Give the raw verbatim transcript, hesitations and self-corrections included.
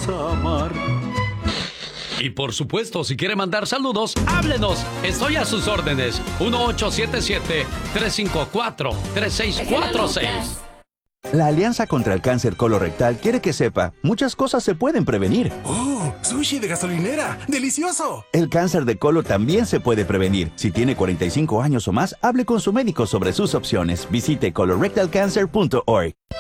amar. Y por supuesto, si quiere mandar saludos, háblenos. Estoy a sus órdenes. uno ocho siete siete, tres cinco cuatro, tres seis cuatro seis. La Alianza contra el Cáncer Colorectal quiere que sepa, muchas cosas se pueden prevenir. ¡Oh! ¡Sushi de gasolinera! ¡Delicioso! El cáncer de colon también se puede prevenir. Si tiene cuarenta y cinco años o más, hable con su médico sobre sus opciones. Visite colorectal cancer punto org.